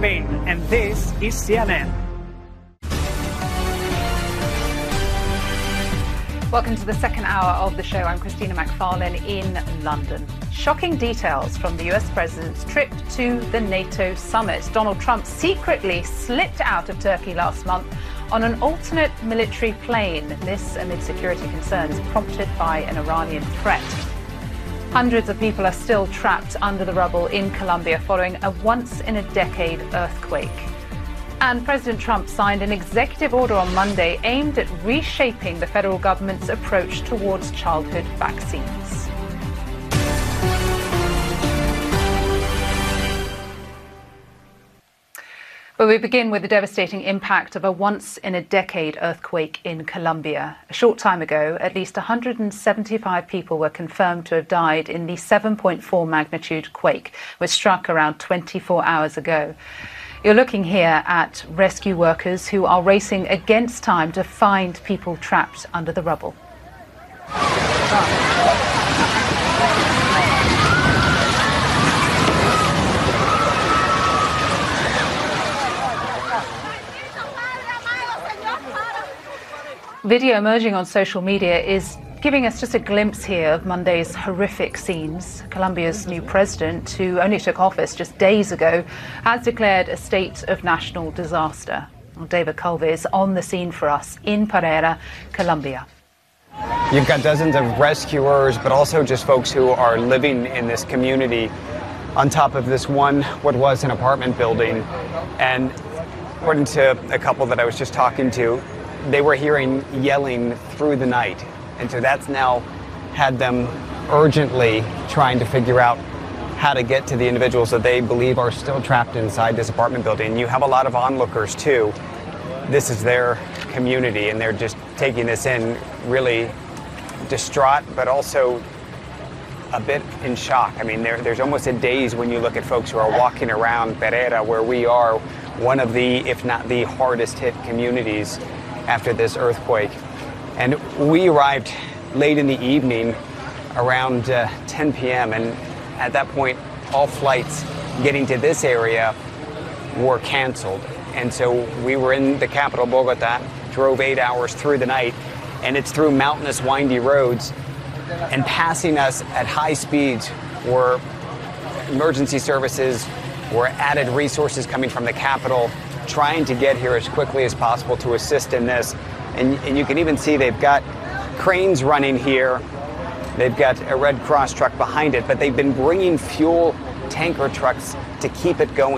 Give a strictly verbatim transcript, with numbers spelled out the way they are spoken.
Spain, and this is C N N. Welcome to the second hour of the show. I'm Christina McFarlane in London. Shocking details from the U S president's trip to the NATO summit. Donald Trump secretly slipped out of Turkey last month on an alternate military plane. This amid security concerns prompted by an Iranian threat. Hundreds of people are still trapped under the rubble in Colombia following a once-in-a-decade earthquake. And President Trump signed an executive order on Monday aimed at reshaping the federal government's approach towards childhood vaccines. But we begin with the devastating impact of a once-in-a-decade earthquake in Colombia. A short time ago, at least one hundred seventy-five people were confirmed to have died in the seven point four magnitude quake, which struck around twenty-four hours ago. You're looking here at rescue workers who are racing against time to find people trapped under the rubble. Video emerging on social media is giving us just a glimpse here of Monday's horrific scenes. Colombia's new president, who only took office just days ago, has declared a state of national disaster. Well, David Culver is on the scene for us in Pereira, Colombia. You've got dozens of rescuers, but also just folks who are living in this community on top of this one, what was an apartment building. And according to a couple that I was just talking to, they were hearing yelling through the night. And so that's now had them urgently trying to figure out how to get to the individuals that they believe are still trapped inside this apartment building. You have a lot of onlookers too. This is their community and they're just taking this in really distraught, but also a bit in shock. I mean, there, there's almost a daze when you look at folks who are walking around Pereira, where we are one of the, if not the hardest hit communities after this earthquake. And we arrived late in the evening, around uh, ten p m and at that point all flights getting to this area were canceled. And so we were in the capital, Bogota, drove eight hours through the night, and it's through mountainous, windy roads, and passing us at high speeds were emergency services, were added resources coming from the capital, trying to get here as quickly as possible to assist in this. And, and you can even see they've got cranes running here. They've got a Red Cross truck behind it, but they've been bringing fuel tanker trucks to keep it going.